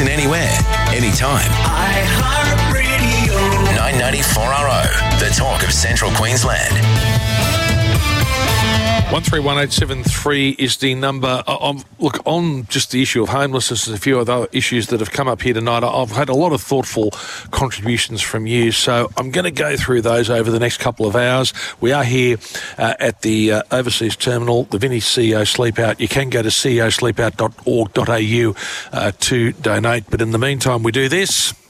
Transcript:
Listen anywhere, anytime. iHeartRadio. 994RO, the talk of Central Queensland. 131873 is the number. Look, on just the issue of homelessness and a few other issues that have come up here tonight, I've had a lot of thoughtful contributions from you, so I'm going to go through those over the next couple of hours. We are here at the Overseas Terminal, the Vinnie CEO Sleep Out. You can go to ceosleepout.org.au to donate, but in the meantime, we do this.